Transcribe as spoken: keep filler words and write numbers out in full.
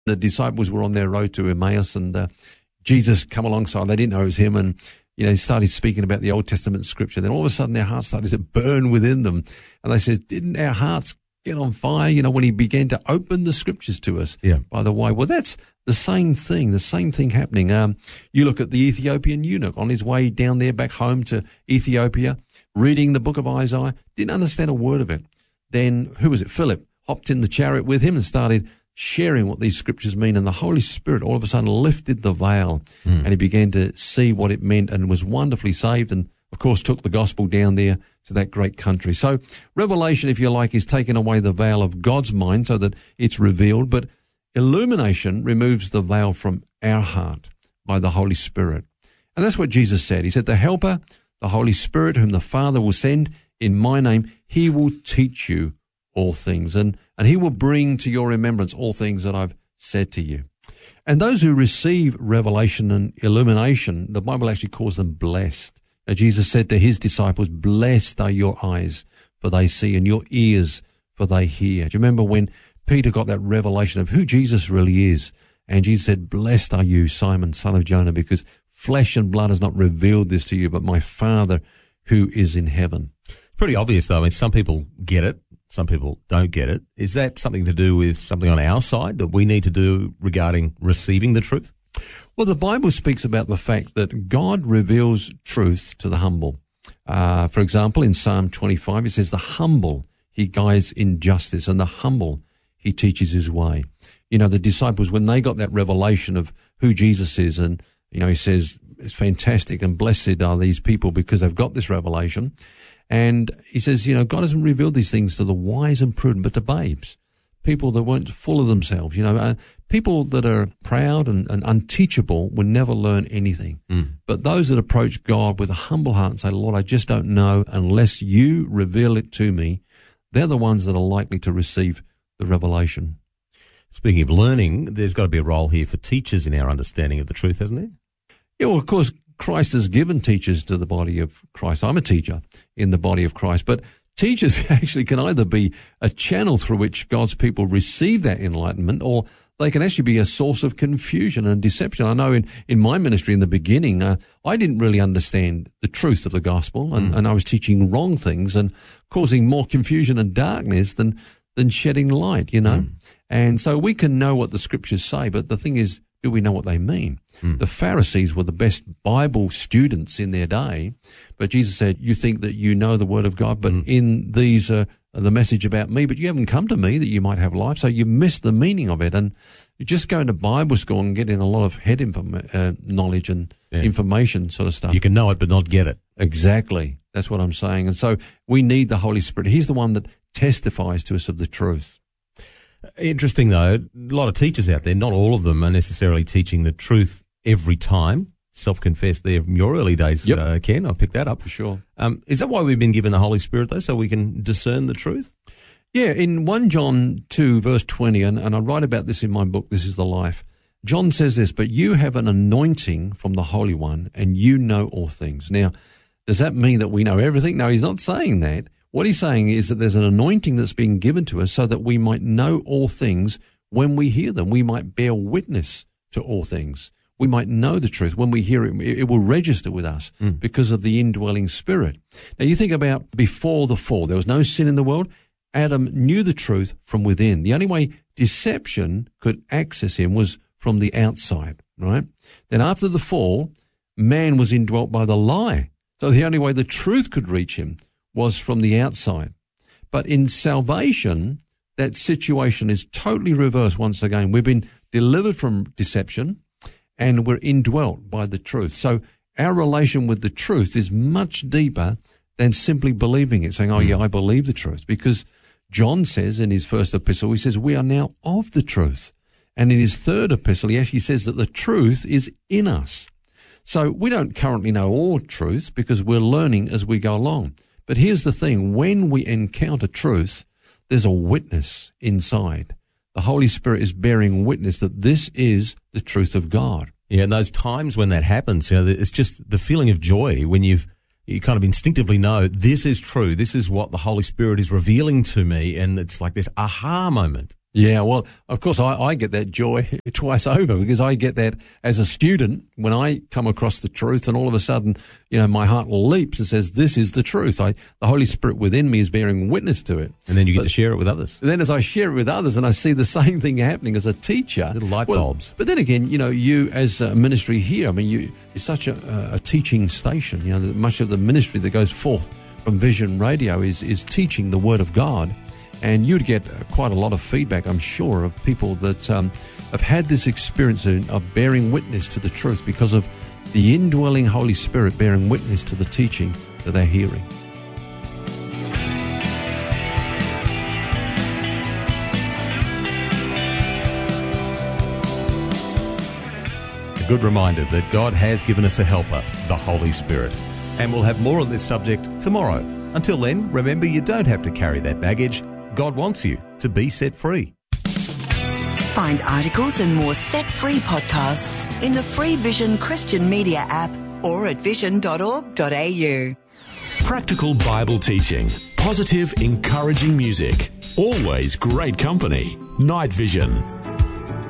The disciples were on their road to Emmaus, and uh, Jesus come alongside. They didn't know it was him, and you know, he started speaking about the Old Testament scripture. Then all of a sudden their hearts started to burn within them. And they said, didn't our hearts get on fire, you know, when he began to open the scriptures to us? Yeah. By the way, well, that's the same thing, the same thing happening. Um, you look at the Ethiopian eunuch on his way down there back home to Ethiopia, reading the book of Isaiah, didn't understand a word of it. Then, who was it? Philip hopped in the chariot with him and started sharing what these scriptures mean, and the Holy Spirit all of a sudden lifted the veil mm. and he began to see what it meant and was wonderfully saved, and of course took the gospel down there to that great country. So revelation, if you like, is taking away the veil of God's mind so that it's revealed, but illumination removes the veil from our heart by the Holy Spirit. And that's what Jesus said. He said, the Helper, the Holy Spirit, whom the Father will send in my name, he will teach you all things, and, and he will bring to your remembrance all things that I've said to you. And those who receive revelation and illumination, the Bible actually calls them blessed. Now, Jesus said to his disciples, blessed are your eyes, for they see, and your ears, for they hear. Do you remember when Peter got that revelation of who Jesus really is? And Jesus said, blessed are you, Simon, son of Jonah, because flesh and blood has not revealed this to you, but my Father who is in heaven. Pretty obvious, though. I mean, some people get it. Some people don't get it. Is that something to do with something on our side that we need to do regarding receiving the truth? Well, the Bible speaks about the fact that God reveals truth to the humble. Uh, for example, in Psalm twenty-five, it says, the humble he guides in justice, and the humble he teaches his way. You know, the disciples, when they got that revelation of who Jesus is, and, you know, he says, it's fantastic and blessed are these people because they've got this revelation. And he says, you know, God hasn't revealed these things to the wise and prudent, but to babes, people that weren't full of themselves. You know, uh, people that are proud and, and unteachable will never learn anything. Mm. But those that approach God with a humble heart and say, Lord, I just don't know unless you reveal it to me, they're the ones that are likely to receive the revelation. Speaking of learning, there's got to be a role here for teachers in our understanding of the truth, hasn't there? Yeah, well, of course, Christ has given teachers to the body of Christ. I'm a teacher in the body of Christ, but teachers actually can either be a channel through which God's people receive that enlightenment, or they can actually be a source of confusion and deception. I know in, in my ministry in the beginning, uh, I didn't really understand the truth of the gospel, and, mm. and I was teaching wrong things and causing more confusion and darkness than, than shedding light, you know. Mm. And so we can know what the scriptures say, but the thing is, do we know what they mean? Mm. The Pharisees were the best Bible students in their day, but Jesus said, you think that you know the word of God, but mm. in these are uh, the message about me, but you haven't come to me that you might have life. So you missed the meaning of it. And you just go into Bible school and get in a lot of head inform- uh, knowledge and yeah. information sort of stuff. You can know it, but not get it. Exactly. That's what I'm saying. And so we need the Holy Spirit. He's the one that testifies to us of the truth. Interesting, though, a lot of teachers out there, not all of them are necessarily teaching the truth every time. Self-confessed there from your early days, yep. uh, Ken. I picked that up. For sure. Um, is that why we've been given the Holy Spirit, though, so we can discern the truth? Yeah, in First John two, verse twenty, and, and I write about this in my book, This is the Life, John says this, but you have an anointing from the Holy One, and you know all things. Now, does that mean that we know everything? No, he's not saying that. What he's saying is that there's an anointing that's being given to us so that we might know all things when we hear them. We might bear witness to all things. We might know the truth. When we hear it, it will register with us mm. because of the indwelling Spirit. Now, you think about before the fall, there was no sin in the world. Adam knew the truth from within. The only way deception could access him was from the outside, right? Then after the fall, man was indwelt by the lie. So the only way the truth could reach him was from the outside. But in salvation, that situation is totally reversed once again. We've been delivered from deception and we're indwelt by the truth. So our relation with the truth is much deeper than simply believing it, saying, oh yeah, I believe the truth. Because John says in his first epistle, he says, we are now of the truth. And in his third epistle, he actually says that the truth is in us. So we don't currently know all truth because we're learning as we go along. But here's the thing, when we encounter truth, there's a witness inside. The Holy Spirit is bearing witness that this is the truth of God. Yeah, and those times when that happens, you know, it's just the feeling of joy when you've you kind of instinctively know this is true, this is what the Holy Spirit is revealing to me, and it's like this aha moment. Yeah, well, of course, I, I get that joy twice over because I get that as a student when I come across the truth, and all of a sudden, you know, my heart leaps and says, this is the truth. I, the Holy Spirit within me is bearing witness to it. And then you get but, to share it with others. Then as I share it with others and I see the same thing happening as a teacher. Little light well, bulbs. But then again, you know, you as a ministry here, I mean, you, you're such a, a teaching station. You know, much of the ministry that goes forth from Vision Radio is, is teaching the Word of God. And you'd get quite a lot of feedback, I'm sure, of people that um, have had this experience of bearing witness to the truth because of the indwelling Holy Spirit bearing witness to the teaching that they're hearing. A good reminder that God has given us a helper, the Holy Spirit. And we'll have more on this subject tomorrow. Until then, remember you don't have to carry that baggage. God wants you to be set free. Find articles and more Set Free podcasts in the free Vision Christian Media app or at vision dot org dot a u. Practical Bible teaching, positive, encouraging music, always great company. Night Vision.